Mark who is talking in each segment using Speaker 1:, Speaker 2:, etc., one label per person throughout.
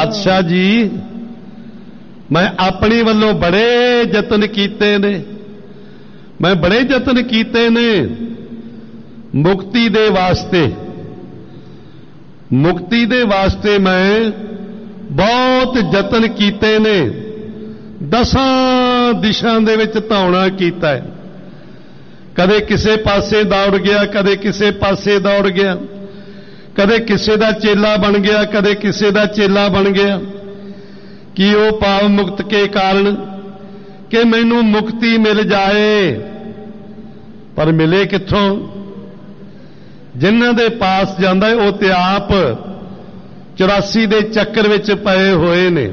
Speaker 1: पातशाह जी मैं अपने वालों बड़े यतन कीते ने, मैं बड़े यतन कीते ने मुक्ति दे वास्ते, मुक्ति दे वास्ते मैं बहुत यतन कीते ने, 10 दिशां दे विच धौणा कीता है। कदे किसे पासे दौड़ गया, कदे किसे पासे दौड़ गया, कदे किसे दा चेला बन गया, कदे किसे दा चेला बन गया। कि वो पाप मुक्त के कारण कि मैनू मुक्ति मिल जाए, पर मिले कित्थों? जिन्हां दे पास जांदा है वो ते आप 84 दे चक्कर विच पए होए ने।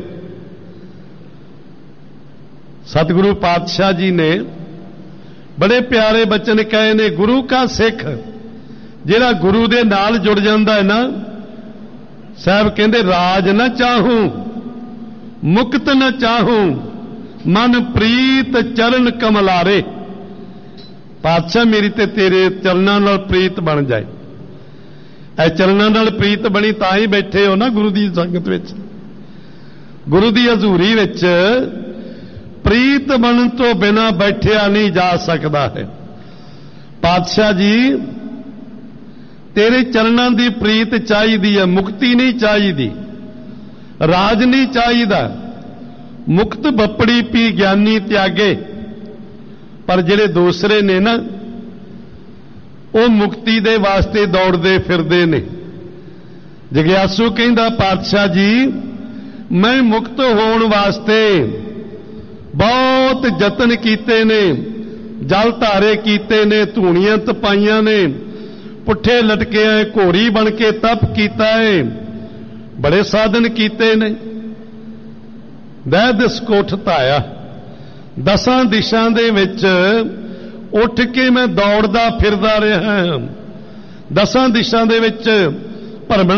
Speaker 1: सतगुरु पातशाह जी ने बड़े प्यारे बचन कहे ने, गुरु का सिख जिहड़ा गुरु दे नाल जुड़ जांदा है ना, साहब कहंदे राज न चाहूं मुक्त न चाहूं मन प्रीत चरण कमलारे। पातशाह मेरी ते तेरे चरणां नाल प्रीत बन जाए। ए चरणां नाल प्रीत बनी तां ही बैठे हो ना गुरु दी संगत विच, गुरु दी हजूरी विच प्रीत बनन तो बिना बैठिया नहीं जा सकता है। पातशाह जी तेरे चरणां दी प्रीत चाहिदी है, मुक्ति नहीं चाहिदी, राज नहीं चाहिदा। मुक्त बपड़ी पी ज्ञानी त्यागे, पर जिहड़े दूसरे ने ना वो मुक्ति दे वास्ते दौड़दे फिरदे ने। जग्यासू कहंदा पातशाह जी मैं मुक्त होण वास्ते बहुत यतन कीते ने, जल धारे कीते ने, धूणियां तपाइयां ने, पुठे लटके हैं, घोड़ी बन के तप कीता है, बड़े साधन कीते ने। दैह दिस कोठ धाया, 10 दिशां दे विच उठ के मैं दौड़दा फिरदा रहा, 10 दिशां दे विच भरमण